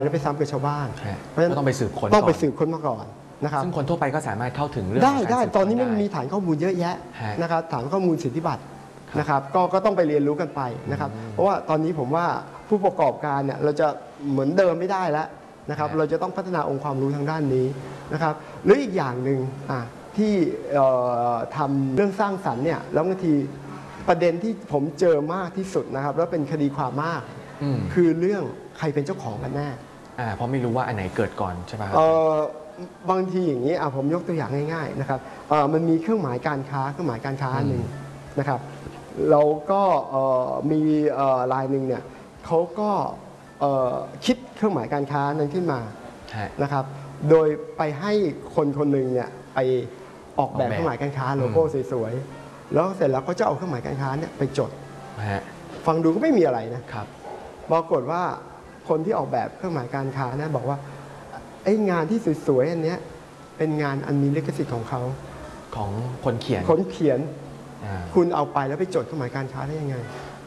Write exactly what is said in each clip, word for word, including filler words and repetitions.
แล้วไปซ้ำกับชาวบ้านเพราะฉะนั้นต้องไปสืบค้นต้องไปสืบค้นมาก่อนนะครับซึ่งคนทั่วไปก็สามารถเข้าถึงเรื่องได้ได้ตอนนี้มันมีฐานข้อมูลเยอะแยะนะครับฐานข้อมูลสิทธิบัตรนะครับก็ก็ต้องไปเรียนรู้กันไปนะครับเพราะว่าตอนนี้ผมว่าผู้ประกอบการเนี่ยเราจะเหมือนเดิมไม่ได้แล้วนะครับเราจะต้องพัฒนาองค์ความรู้ทางด้านนี้นะครับหรืออีกอย่างหนึ่งที่ทำเรื่องสร้างสรรค์เนี่ยแล้วบางทีประเด็นที่ผมเจอมากที่สุดนะครับแล้วเป็นคดีความมากคือเรื่องใครเป็นเจ้าของกันแน่เพราะไม่รู้ว่าอันไหนเกิดก่อนใช่ไหมครับบางทีอย่างนี้ผมยกตัวอย่างง่ายๆนะครับมันมีเครื่องหมายการค้าเครื่องหมายการค้าหนึ่งนะครับเราก็มีรายหนึ่งเนี่ยเขาก็คิดเครื่องหมายการค้านั้นขึ้นมานะครับโดยไปให้คนคนหนึ่งเนี่ยไปออกแบบเครื่องหมายการค้าโลโก้สวยๆแล้วเสร็จแล้วก็จะเอาเครื่องหมายการค้าเนี่ยไปจดฟังดูก็ไม่มีอะไรนะครับปรากฏว่าคนที่ออกแบบเครื่องหมายการค้าเนี่ยบอกว่าไอ้งานที่สวยๆอันนี้เป็นงานอันมีลิขสิทธิ์ของเขาของคนเขียนคนเขียนคุณเอาไปแล้วไปจดเครื่องหมายการค้าได้ยังไง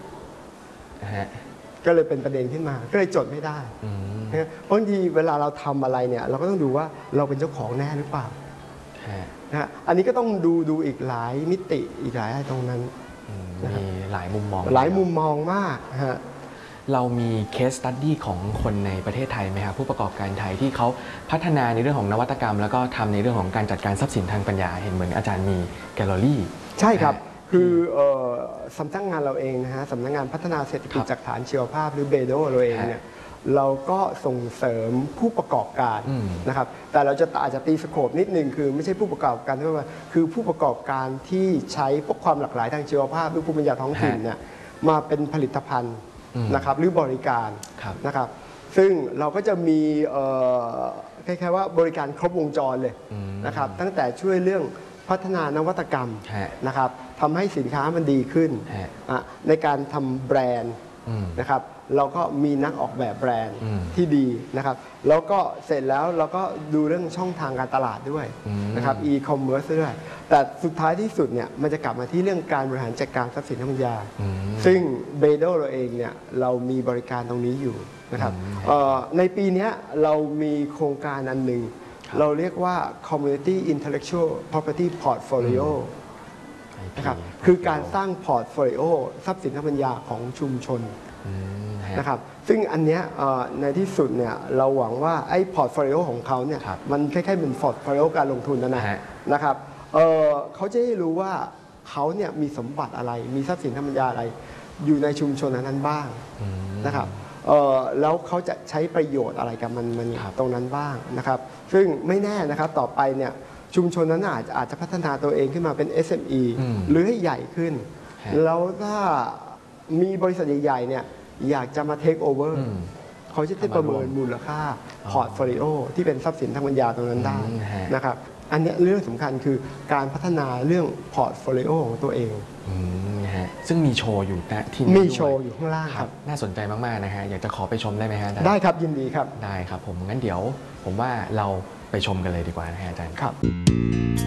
ก็เลยเป็นประเด็นขึ้นมาก็เลยจดไม่ได้เพราะบางทีเวลาเราทำอะไรเนี่ยเราก็ต้องดูว่าเราเป็นเจ้าของแน่หรือเปล่านะฮะอันนี้ก็ต้องดูดูอีกหลายมิติอีกหลายอะไรตรงนั้นมีหลายมุมมองหลายมุมมองมากฮะเรามีเคสสตั๊ดดี้ของคนในประเทศไทยไหมครับผู้ประกอบการไทยที่เขาพัฒนาในเรื่องของนวัตกรรมแล้วก็ทำในเรื่องของการจัดการทรัพย์สินทางปัญญาเห็นเหมือนอาจารย์มีแกลเลอรี่ใช่ครับคือสำนักงานเราเองนะฮะสำนักงานพัฒนาเศรษฐกิจจากฐานชีวภาพหรือเบโดเราเองเนี่ยเราก็ส่งเสริมผู้ประกอบการนะครับแต่เราจะอาจจะตีสโคปนิดนึงคือไม่ใช่ผู้ประกอบการทั่วไปคือผู้ประกอบการที่ใช้พวกความหลากหลายทางชีวภาพหรือภูมิปัญญาท้องถิ่นเนี่ยมาเป็นผลิตภัณฑ์นะครับหรือบริการนะครับซึ่งเราก็จะมีคล้ายๆว่าบริการครบวงจรเลยนะครับตั้งแต่ช่วยเรื่องพัฒนานวัตกรรมนะครับทำให้สินค้ามันดีขึ้นในการทำแบรนด์นะครับเราก็มีนักออกแบบแบรนด์ที่ดีนะครับแล้วก็เสร็จแล้วเราก็ดูเรื่องช่องทางการตลาดด้วยนะครับอีคอมเมิร์ซด้วยแต่สุดท้ายที่สุดเนี่ยมันจะกลับมาที่เรื่องการบริหารจัดการทรัพย์สินทางปัญญาซึ่งเบโดเราเองเนี่ยเรามีบริการตรงนี้อยู่นะครับในปีนี้เรามีโครงการอันหนึ่งเราเรียกว่า Community Intellectual Property Portfolio นะครับคือการสร้างพอร์ตโฟลิโอทรัพย์สินทางปัญญาของชุมชนนะครับซึ่งอันเนี้ยในที่สุดเนี่ยเราหวังว่าไอ้พอร์ตโฟลิโอของเขาเนี่ยมันคล้ายๆเป็นพอร์ตโฟลิโอการลงทุนนะนะนะครับเขาจะได้รู้ว่าเขาเนี่ยมีสมบัติอะไรมีทรัพย์สินทางปัญญาอะไรอยู่ในชุมชนนั้นบ้างนะครับแล้วเขาจะใช้ประโยชน์อะไรกับมันมันตรงนั้นบ้างนะครับซึ่งไม่แน่นะครับต่อไปเนี่ยชุมชนนั้นอาจอาจจะพัฒนาตัวเองขึ้นมาเป็น เอส เอ็ม อี หรือให้ใหญ่ขึ้นแล้วถ้ามีบริษัทใหญ่ๆเนี่ยอยากจะมาเทคโอเวอร์เขาจะได้ประเมินมูลค่าพอร์ตโฟลิโอที่เป็นทรัพย์สินทางปัญญาตรงนั้นได้นะครับอันนี้เรื่องสำคัญคือการพัฒนาเรื่องพอร์ตโฟลิโอของตัวเองซึ่งมีโชว์อยู่ที่มีโชว์อยู่ข้างล่างครับน่าสนใจมากๆนะฮะอยากจะขอไปชมได้ไหมฮะได้ครับยินดีครับได้ครับผมงั้นเดี๋ยวผมว่าเราไปชมกันเลยดีกว่านะฮะอาจารย์ครับ